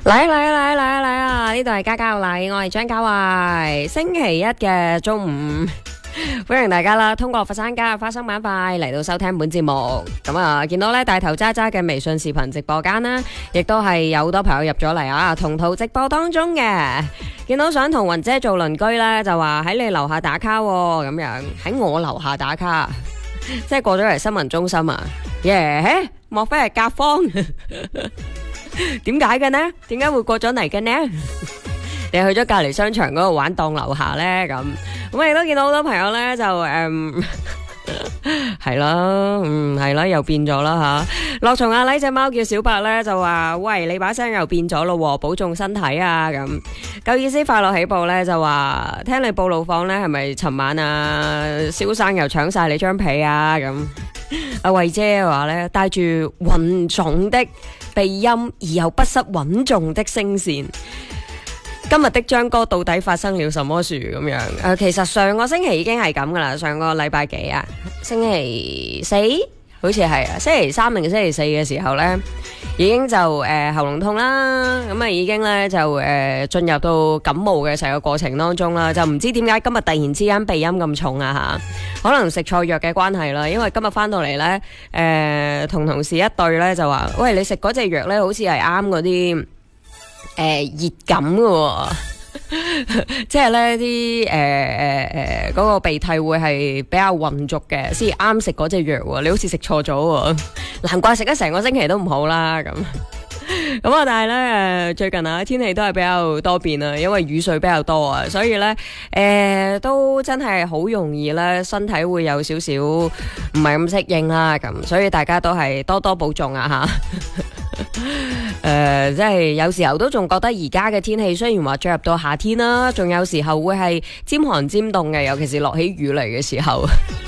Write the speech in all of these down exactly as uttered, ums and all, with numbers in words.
嚟嚟嚟嚟嚟啊！呢度係家家有禮，我係張家慧。星期一嘅中午，歡迎大家啦！通過佛山家嘅花生板塊嚟到收聽本節目。咁啊，見到咧大頭渣渣嘅微信視頻直播間啦，亦都係有好多朋友入咗嚟啊，同途直播當中嘅。見到想同雲姐做鄰居咧，就話喺你樓下打卡咁樣，喺我樓下打卡，即係過咗嚟新聞中心啊！耶，莫非係甲方？點解嘅呢？點解會過咗嚟嘅呢？你去咗隔籬商場嗰度玩檔樓下呢？咁咁我亦都見到好多朋友呢，就誒係啦，嗯係啦，又變咗啦吓。樂從啊，呢隻貓叫小白呢，就話喂，你把聲又變咗咯，保重身體啊！咁夠意思快樂起步呢，就話聽你報路況呢，係咪尋晚啊蕭生又搶晒你張被啊？咁阿慧姐話呢，帶住穩重的鼻音而又不失穩重的聲線，今日的張哥到底發生了什麼事咁樣？誒、呃，其實上個星期已經係咁噶啦，上個禮拜幾啊？星期四好似係啊，星期三定星期四嘅時候呢，已經就誒、呃、喉嚨痛啦，咁啊已經呢，就誒進、呃、入到感冒嘅成個過程當中啦，就唔知點解今日突然之間鼻音咁重啊吓，可能食錯藥嘅關係啦，因為今日翻到嚟呢，誒、呃、同同事一對呢，就話，喂，你食嗰隻藥呢，好似係啱嗰啲誒熱感嘅。即係咧啲誒誒誒嗰個鼻涕會係比較混濁嘅，先啱食嗰隻藥喎。你好似食錯咗，難怪食咗成個星期都唔好啦咁。咁啊，但係咧誒最近啊天氣都係比較多變啊，因為雨水比較多啊，所以咧誒、呃、都真係好容易咧身體會有少少唔係咁適應啦咁，所以大家都係多多保重啊吓。誒、呃，即係有時候都仲覺得而家嘅天氣雖然話進入到夏天啦，仲有時候會係尖寒尖凍嘅，尤其是落起雨嚟嘅時候。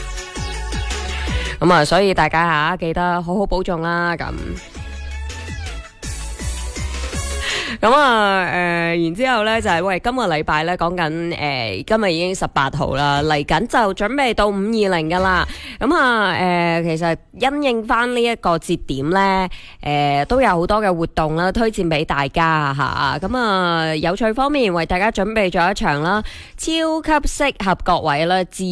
咁啊，所以大家吓記得好好保重啦，咁。咁啊，誒、呃，然之後咧就係、是、喂，今個禮拜咧講緊誒，今日已經十八號啦，嚟緊就準備到五二零噶啦。咁啊，誒、呃，其實因應翻呢一個節點咧，誒、呃，都有好多嘅活動啦，推薦俾大家吓。咁啊，有趣方面為大家準備咗一場啦，超級適合各位啦。